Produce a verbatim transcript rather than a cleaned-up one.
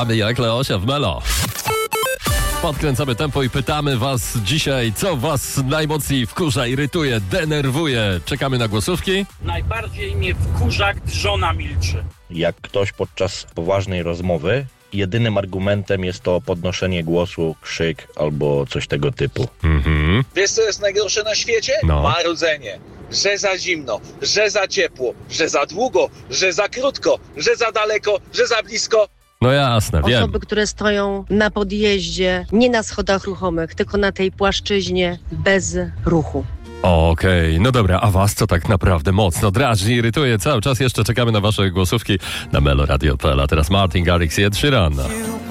Mamy jak Leosia w Melo. Podkręcamy tempo i pytamy was dzisiaj, co was najmocniej wkurza, irytuje, denerwuje. Czekamy na głosówki. Najbardziej mnie wkurza, gdy żona milczy. Jak ktoś podczas poważnej rozmowy jedynym argumentem jest to podnoszenie głosu, krzyk albo coś tego typu. Mhm. Wiesz, co jest najgorsze na świecie? No. Marudzenie. Że za zimno, że za ciepło, że za długo, że za krótko, że za daleko, że za blisko. No jasne, wiem. Osoby, które stoją na podjeździe, nie na schodach ruchomych, tylko na tej płaszczyźnie bez ruchu. Okej, no dobra, a was co tak naprawdę mocno drażni, irytuje? Cały czas jeszcze czekamy na wasze głosówki na Melo Radio kropka p l. A teraz Martin Garrix i Ed Sheeran.